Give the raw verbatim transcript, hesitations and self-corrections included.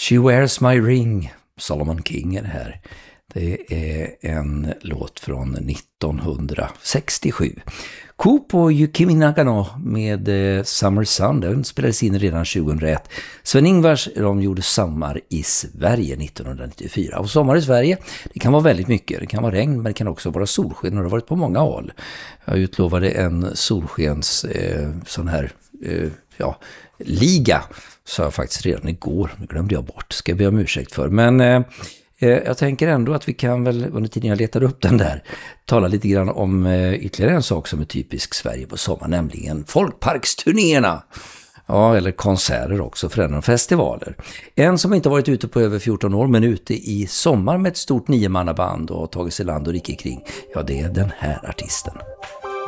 She Wears My Ring, Solomon King är det här. Det är en låt från nittonhundrasextiosju. Coop och Yukimi Nagano med Summer Sun, den spelades in redan tjugohundraett. Sven-Ingvars, de gjorde Sommar i Sverige nittonhundranittiofyra. Och sommar i Sverige, det kan vara väldigt mycket. Det kan vara regn, men det kan också vara solsken, och det har varit på många håll. Jag utlovade en solskens eh, sån här eh, ja, liga, sa jag faktiskt redan igår. Det glömde jag bort, ska jag be om ursäkt för. Men eh, jag tänker ändå att vi kan väl, under tiden jag letar upp den där, tala lite grann om eh, ytterligare en sak som är typisk Sverige på sommar, nämligen folkparksturnéerna. Ja, eller konserter också, för festivaler. En som inte varit ute på över fjorton år, men ute i sommar med ett stort niomannaband och tagit sig land och rike kring, ja, det är den här artisten.